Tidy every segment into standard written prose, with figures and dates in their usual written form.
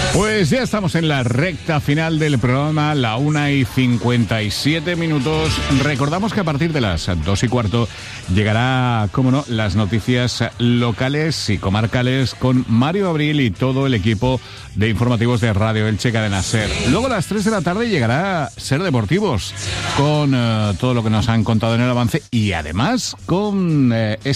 Pues ya estamos en la recta final del programa, la 1:57. Recordamos que a partir de las 2:15 llegará, cómo no, las noticias locales y comarcales con Mario Abril y todo el equipo de informativos de Radio Elche Cadena SER. Luego a las 3 de la tarde llegará SER Deportivos con todo lo que nos han contado en el avance y además con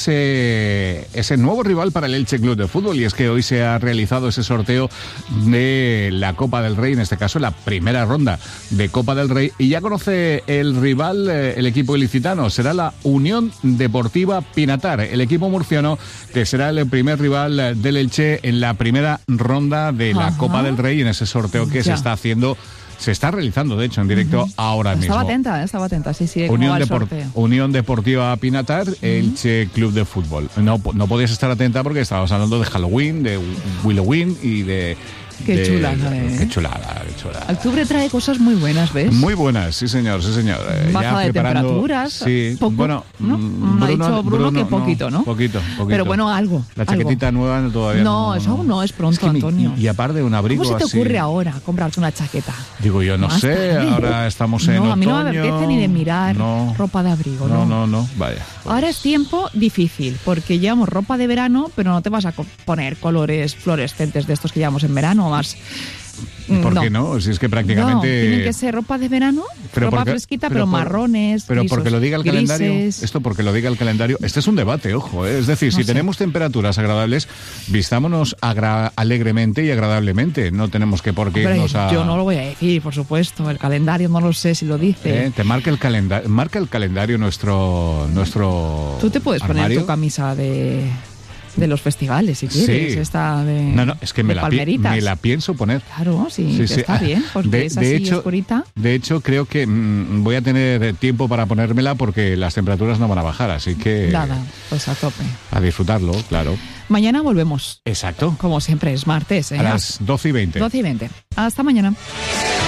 ese nuevo rival para el Elche Club de Fútbol, y es que hoy se ha realizado ese sorteo de la Copa del Rey, en este caso la primera ronda de Copa del Rey, y ya conoce el rival, el equipo ilicitano, será la Unión Deportiva Pinatar, el equipo murciano que será el primer rival del Elche en la primera ronda de la Copa del Rey, en ese sorteo que se está haciendo. Se está realizando, de hecho, en directo ahora mismo. Estaba atenta, sí. Unión Deportiva Pinatar, Elche Club de Fútbol. No podías estar atenta porque estábamos hablando de Halloween, de Willoween y de... Qué chulada, Qué chulada. Octubre trae cosas muy buenas, ¿ves? Muy buenas, sí señor. Baja de temperaturas, sí, poco, bueno, ¿no? Me ha dicho Bruno que poquito, ¿no? Poquito. Pero bueno, algo. La chaquetita nueva todavía no. Eso aún no es pronto, Antonio. Y aparte un abrigo así. ¿Cómo se te ocurre ahora comprarte una chaqueta? Digo yo, no sé, ahora estamos en otoño. A mí no me apetece ni de mirar ropa de abrigo, No, vaya. Pues. Ahora es tiempo difícil, porque llevamos ropa de verano, pero no te vas a poner colores fluorescentes de estos que llevamos en verano, más... ¿Por qué no? Si es que prácticamente... tiene que ser ropa de verano, ropa fresquita, pero marrones, pero grisos, porque lo diga el calendario. Esto porque lo diga el calendario. Este es un debate, ojo, ¿eh? Es decir, si tenemos temperaturas agradables, vistámonos alegremente y agradablemente. No tenemos que por qué irnos a... Yo no lo voy a decir, por supuesto. El calendario no lo sé si lo dice. Te marca el calendario nuestro Tú te puedes armario. poner tu camisa de los festivales, si quieres. Sí. Esta de No, es que me la pienso poner. Claro, sí. Está bien, porque es así oscurita. De hecho, creo que voy a tener tiempo para ponérmela porque las temperaturas no van a bajar, así que... Nada, pues a tope. A disfrutarlo, claro. Mañana volvemos. Exacto. Como siempre, es martes, ¿eh? A las 12:20. 12:20. Hasta mañana.